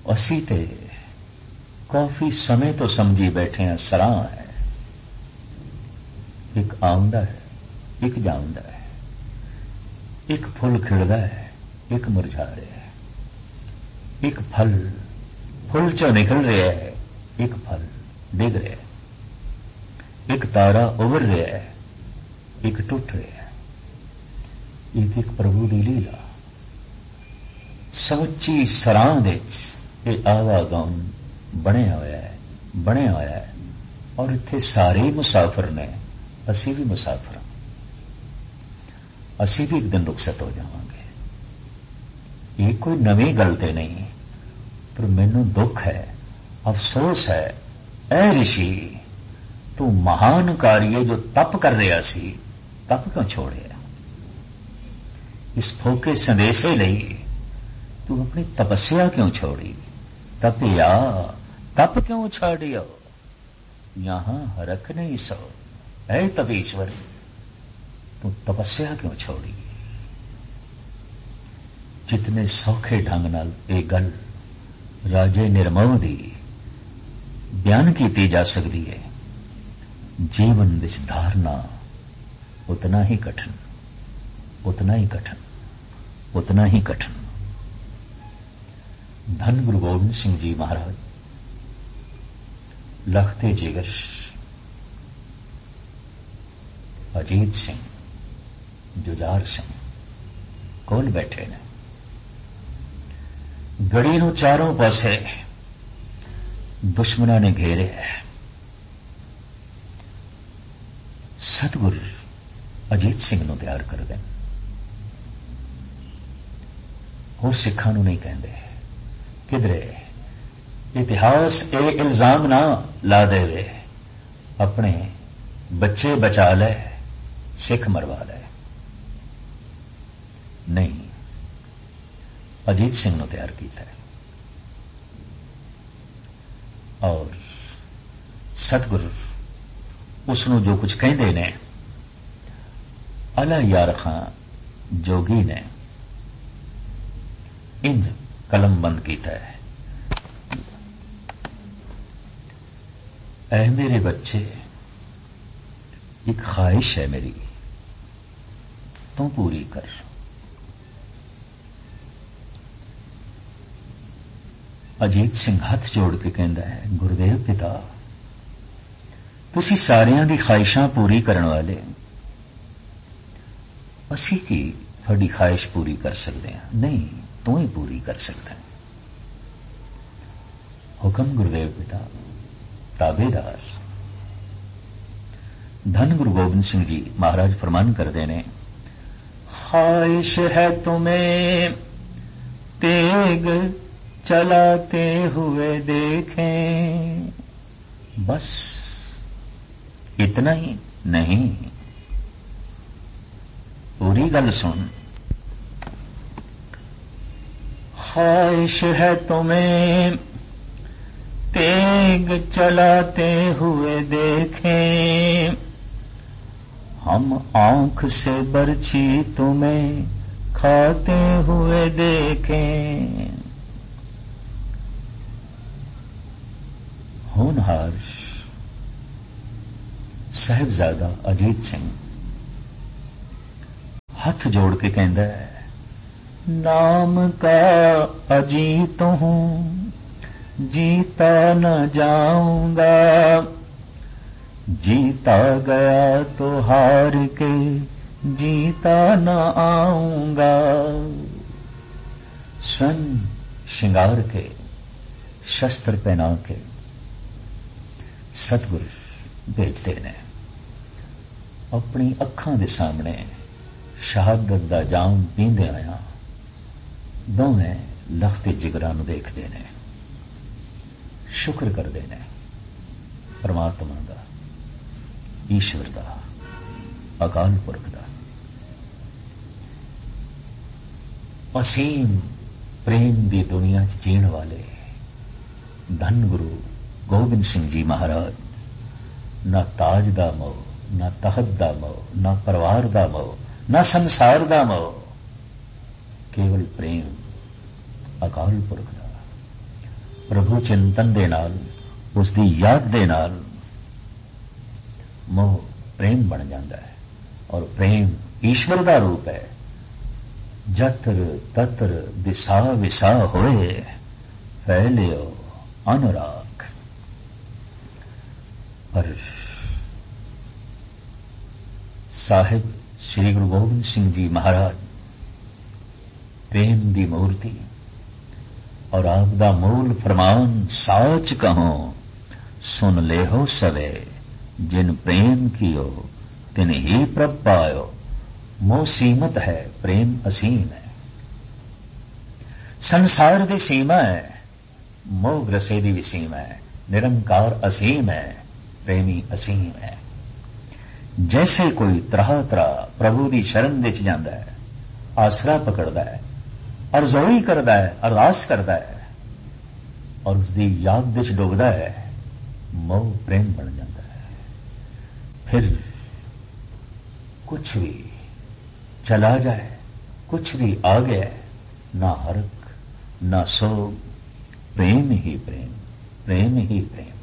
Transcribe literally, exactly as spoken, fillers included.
असी ते काफी समय तो समझी बैठे हैं सराह है, एक आउंदा है, एक जाउंदा है, एक फुल खिड़दा है, एक मुरझा रहा है, एक फल फुल चो निकल रहा है, एक फल डिग रहा है, एक तारा उभर रहा है, एक टुट रहा है। एक एक प्रभु की लीला समुची सराह दे आवागम बनया होया है, बनया होया है। और इत्थे सारे ही मुसाफिर ने, असी भी मुसाफिर, असी भी एक दिन रुखसत हो जावांगे। ये कोई नवी गल ते नहीं, पर मैनू दुख है, अफसोस है, ऐ ऋषि तू महान कार्य जो तप कर रहा सी, तप क्यों छोड़े? इस फोके संदेशे लई तू अपनी तपस्या क्यों छोड़ी? तपिया तप क्यों छाड़ियो? यहां हरख नहीं सो, ऐ तपीश्वरी तू तपस्या क्यों छोड़ी? जितने सौखे ढंग नाल ये गल राजे निर्मोह दी बयान की जा सकती है, जीवन विच धारना उतना ही कठिन, उतना ही कठिन, उतना ही कठिन। धन गुरु गोबिंद सिंह जी महाराज लखते जिगर अजीत सिंह, जुजार सिंह कोल बैठे ने। गड़ी नूं चारों पासे दुश्मनां ने घेरे है। सतगुर अजीत सिंह नूं तैयार कर देन, होर सिखां नूं नहीं कहंदे। किधरे इतिहास ये इल्जाम ना ला देवे अपने बच्चे बचा ले, सिख मरवा ले। नहीं, अजीत सिंह नूं तैयार किया है। और सतगुरु उसनूं जो कुछ कहंदे ने, अला यार खां जोगी ने इंज कलम बंद किया है। ऐ मेरे बच्चे, एक ख्वाहिश है मेरी, तू पूरी कर। अजीत सिंह हाथ जोड़ के कहता है, गुरुदेव पिता तुसी सारियां दी ख्वाहिशां पूरी करने वाले, असी की थोड़ी ख्वाहिश पूरी कर सकते हैं? नहीं, तू ही पूरी कर सकता है। हुक्म गुरुदेव पिता, ताबेदार। धन गुरु गोबिंद सिंह जी महाराज फरमान करते ने, ख्वाहिश है तुम्हें तेग चलाते हुए देखें, बस इतना ही नहीं, पूरी गल सुन। ख्वाहिश है तुम्हें तेग चलाते हुए देखें, हम आंख से बरछी तुम्हें खाते हुए देखें। होनहार साहिबजादा अजीत सिंह हाथ जोड़ के कहता है, नाम का अजीत हूं, जीता न जाऊंगा, जीता गया तो हार के जीता न आऊंगा। स्वयं श्रृंगार के, शस्त्र पहना के सतगुरु भेजते ने, अपनी अखां दे सामने शहादत दा जाम पींदे आया दोवें लखते जिगरां नूं देखदे ने, शुक्र करदे ने परमात्मा दा, ईश्वर दा, अकाल पुरख दा। असीम प्रेम दी दुनिया च जीण वाले धन गुरु गोबिंद सिंह जी महाराज ना ताज दा मोह, ना तखत दा मोह, ना परिवार दा मोह, ना संसार दा मोह, केवल प्रेम अकाल पुरख दा, ਪ੍ਰਭੂ ਚਿੰਤਨ ਦੇ ਨਾਲ, ਉਸ ਦੀ ਯਾਦ ਦੇ ਨਾਲ ਮੋਹ ਪ੍ਰੇਮ ਬਣ ਜਾਂਦਾ ਹੈ। ਔਰ ਪ੍ਰੇਮ ਈਸ਼ਵਰ ਦਾ ਰੂਪ ਹੈ। ਜਤਰ ਤਤਰ ਦਿਸਾ ਵਿਸਾ ਹੋਏ, ਫੈਲਿਓ ਅਨੁਰਾਗ। ਪਰ ਸਾਹਿਬ ਸ੍ਰੀ ਗੁਰੂ ਗੋਬਿੰਦ ਸਿੰਘ ਜੀ ਮਹਾਰਾਜ ਪ੍ਰੇਮ ਦੀ ਮੂਰਤੀ, ਔਰ ਆਪ ਦਾ ਮੂਲ ਫਰਮਾਨ ਸਾਚ ਕਹੋ ਸੁਨ ਲੇਹੋ ਸਵੇ, ਜਿਨ ਪ੍ਰੇਮ ਕੀਓ ਤਿਨ ਹੀ ਪ੍ਰਭ ਪਾਇਓ। ਮੋਹ ਸੀਮਤ ਹੈ, ਪ੍ਰੇਮ ਅਸੀਮ ਹੈ। ਸੰਸਾਰ ਦੀ ਸੀਮਾ ਹੈ, ਮੋਹ ਗ੍ਰਸੇ ਦੀ ਵੀ ਸੀਮਾ ਹੈ। ਨਿਰੰਕਾਰ ਅਸੀਮ ਹੈ, ਪ੍ਰੇਮੀ ਅਸੀਮ ਹੈ। ਜੈਸੇ ਕੋਈ ਤਰਾਹ ਤਰਾਹ ਪ੍ਰਭੂ ਦੀ ਸ਼ਰਨ ਵਿੱਚ ਜਾਂਦਾ ਹੈ, ਆਸਰਾ ਪਕੜਦਾ ਹੈ, ਅਰਜ਼ੋਈ ਕਰਦਾ ਹੈ, ਅਰਦਾਸ ਕਰਦਾ ਹੈ, ਔਰ ਉਸ ਦੀ ਯਾਦ ਵਿੱਚ ਡੁੱਬਦਾ ਹੈ, ਮੋਹ ਪ੍ਰੇਮ ਬਣ ਜਾਂਦਾ ਹੈ। ਫਿਰ ਕੁਛ ਵੀ ਚਲਾ ਜਾਏ, ਕੁਛ ਵੀ ਆ ਗਿਆ, ਨਾ ਹਰਕ ਨਾ ਸੋਗ, ਪ੍ਰੇਮ ਹੀ ਪ੍ਰੇਮ, ਪ੍ਰੇਮ ਹੀ ਪ੍ਰੇਮ।